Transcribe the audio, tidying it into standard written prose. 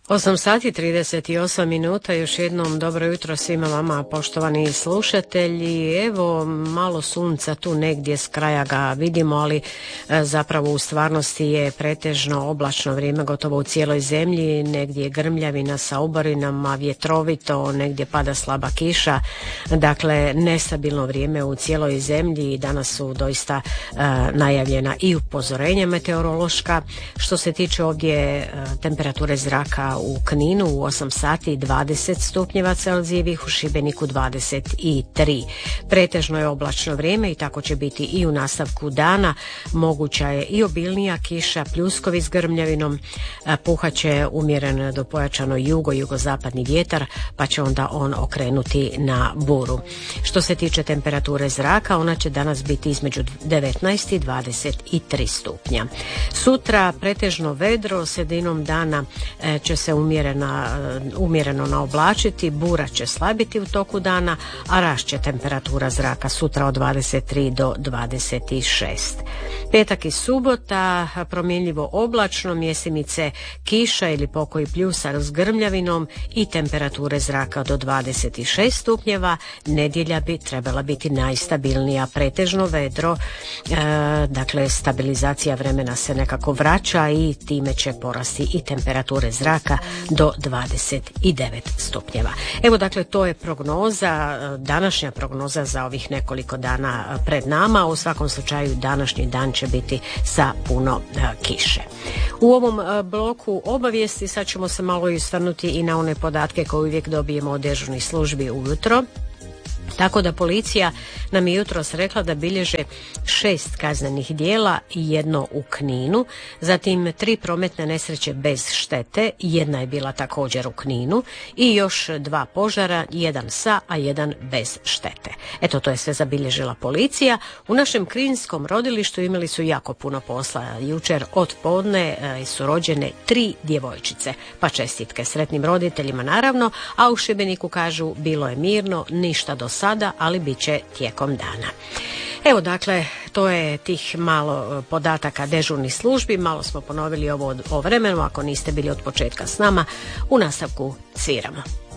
8 sati 38 minuta, još jednom dobro jutro svima vama poštovani slušatelji. Evo malo sunca tu negdje s kraja ga vidimo, ali zapravo u stvarnosti je pretežno oblačno vrijeme gotovo u cijeloj zemlji, negdje je grmljavina sa oborinama, vjetrovito, negdje pada slaba kiša, dakle nestabilno vrijeme u cijeloj zemlji i danas su doista najavljena i upozorenja meteorološka. Što se tiče ovdje temperature zraka u Kninu u 8 sati 20 stupnjeva Celzijevih, u Šibeniku 23. Pretežno je oblačno vrijeme i tako će biti i u nastavku dana. Moguća je i obilnija kiša, pljuskovi s grmljavinom, puhaće umjeren do pojačano jugozapadni vjetar, pa će onda on okrenuti na buru. Što se tiče temperature zraka, ona će danas biti između 19 i 23 stupnja. Sutra pretežno vedro, sredinom dana će se umjereno naoblačiti, bura će slabiti u toku dana, a rašće temperatura zraka sutra od 23 do 26. Petak i subota promjenljivo oblačno, mjesimice kiša ili pokoji pljusar s grmljavinom i temperature zraka do 26 stupnjeva. Nedjelja bi trebala biti najstabilnija, pretežno vedro, dakle stabilizacija vremena se nekako vraća i time će porasti i temperature zraka do 29 stupnjeva. Evo dakle to je prognoza, današnja prognoza za ovih nekoliko dana pred nama. U svakom slučaju današnji dan će biti sa puno kiše. U ovom bloku obavijesti sad ćemo se malo osvrnuti i na one podatke koje uvijek dobijemo od dežurnih službi ujutro. Tako da policija nam je jutros rekla da bilježe 6 kaznenih djela i 1 u Kninu, zatim 3 prometne nesreće bez štete, 1 je bila također u Kninu i još 2 požara, 1 sa, a 1 bez štete. Eto, to je sve zabilježila policija. U našem kninskom rodilištu imali su jako puno posla. Jučer od podne su rođene 3 djevojčice, pa čestitke sretnim roditeljima naravno, a u Šibeniku kažu bilo je mirno, ništa do sada, ali bit će tijekom dana. Evo dakle, to je tih malo podataka dežurnih službi, malo smo ponovili ovo o vremenu, ako niste bili od početka s nama, u nastavku sviramo.